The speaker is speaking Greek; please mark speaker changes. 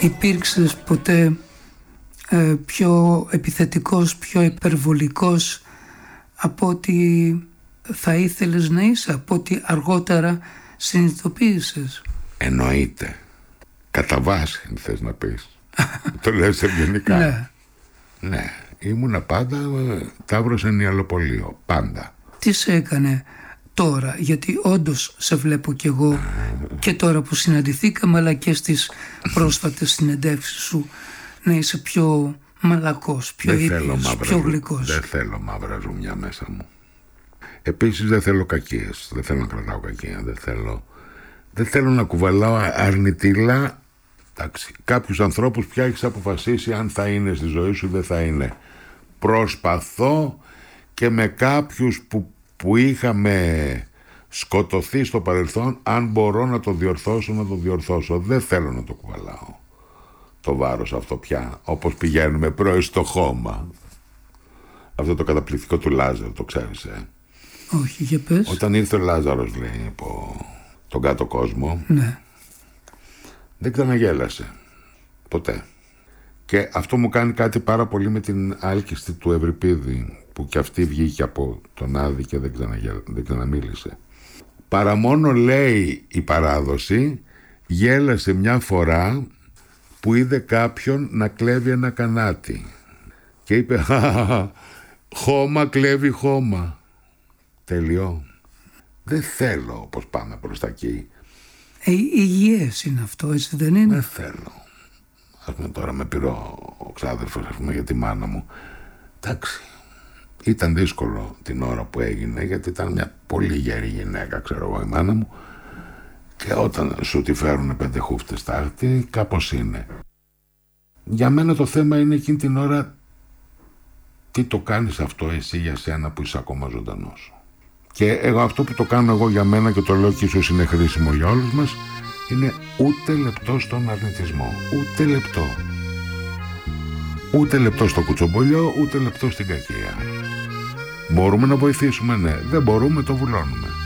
Speaker 1: Υπήρξες ποτέ πιο επιθετικός, πιο υπερβολικός από ό,τι θα ήθελες να είσαι, από ό,τι αργότερα συνειδητοποίησες?
Speaker 2: Εννοείται. Κατά βάση θες να πεις. Το λες ευγενικά.
Speaker 1: Ναι.
Speaker 2: Ναι, ήμουνα πάντα ταύρος ενιαλοπολείο, πάντα.
Speaker 1: Τι σε έκανε τώρα, γιατί όντως σε βλέπω κι εγώ και τώρα που συναντηθήκαμε, αλλά και στις πρόσφατες συνεντεύξεις σου, να είσαι πιο μαλακός, πιο ήπιος, πιο γλυκός.
Speaker 2: Δεν θέλω μαύρα ζουμιά μέσα μου. Επίσης δεν θέλω κακίες, δεν θέλω να κρατάω κακία, δεν θέλω να κουβαλάω αρνητήλα. Εντάξει, κάποιους ανθρώπους πια έχεις αποφασίσει αν θα είναι στη ζωή σου, δεν θα είναι. Προσπαθώ και με κάποιους που είχαμε σκοτωθεί στο παρελθόν, αν μπορώ να το διορθώσω, να το διορθώσω. Δεν θέλω να το κουβαλάω το βάρος αυτό πια, όπως πηγαίνουμε πρώην στο χώμα. Αυτό το καταπληκτικό του Λάζαρου, το ξέρεις?
Speaker 1: Όχι, για πες.
Speaker 2: Όταν ήρθε ο Λάζαρος, λέει, από τον κάτω κόσμο,
Speaker 1: ναι,
Speaker 2: δεν ξαναγέλασε ποτέ. Και αυτό μου κάνει κάτι πάρα πολύ με την άλκηστη του Ευρυπίδη, που κι αυτή βγήκε από τον Άδη και δεν ξαναμίλησε. Παρά μόνο, λέει η παράδοση, γέλασε μια φορά που είδε κάποιον να κλέβει ένα κανάτι και είπε «Χώμα κλέβει χώμα». Τελειώ. Δεν θέλω πως πάμε προς τα εκεί.
Speaker 1: Υγιές είναι αυτό, έτσι δεν είναι?
Speaker 2: Δεν θέλω. Ας πούμε τώρα με πήρε ο ξάδερφος, ας πούμε, για τη μάνα μου. Εντάξει, ήταν δύσκολο την ώρα που έγινε, γιατί ήταν μια πολύ γερή γυναίκα, ξέρω εγώ, η μάνα μου, και όταν σου τη φέρουν 5 χούφτες τάρτη, κάπως είναι. Για μένα το θέμα είναι εκείνη την ώρα τι το κάνεις αυτό εσύ για σένα που είσαι ακόμα ζωντανός. Και εγώ αυτό που το κάνω εγώ για μένα, και το λέω και ίσως είναι χρήσιμο για όλους μας, είναι ούτε λεπτό στον αρνητισμό. Ούτε λεπτό. Ούτε λεπτό στο κουτσομπολιό, ούτε λεπτό στην κακία. Μπορούμε να βοηθήσουμε, ναι. Δεν μπορούμε, το βουλώνουμε.